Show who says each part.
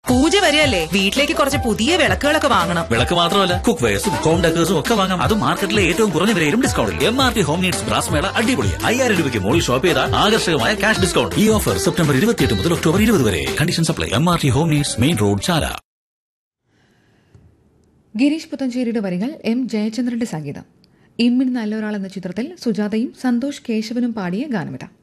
Speaker 1: പൂജ വരെയല്ലേ, വീട്ടിലേക്ക് കുറച്ച് പുതിയ വിളക്കുകളൊക്കെ വാങ്ങണം.
Speaker 2: വിളക്ക് മാത്രമല്ല, കുക്ക് വെയർസും ഹോം ഡെക്കേഴ്സും ഒക്കെ വാങ്ങാം. അതും മാർക്കറ്റിലെ ഏറ്റവും കുറഞ്ഞ വിലയിലും ഡിസ്കൗണ്ടിൽ. MRP ഹോം നീഡ്സ് ബ്രാസ് മേള അടിപൊളി. 5000 രൂപയ്ക്ക് മുകളിൽ ഷോപ്പ് ചെയ്താൽ ആകർഷകമായ ക്യാഷ് ഡിസ്കൗണ്ട്. ഈ ഓഫർ സെപ്റ്റംബർ 28 മുതൽ ഒക്ടോബർ 20 വരെ. Condition supply. MRP home needs, main road, ചാല.
Speaker 3: ഗിരീഷ് പുത്തഞ്ചേരിയുടെ വരികൾ M. ജയചന്ദ്രന്റെ സംഗീതം. ഇമ്മിന് നല്ലൊരാൾ എന്ന ചിത്രത്തിൽ സുജാതയും സന്തോഷ് കേശവനും പാടിയ ഗാനമിതാ.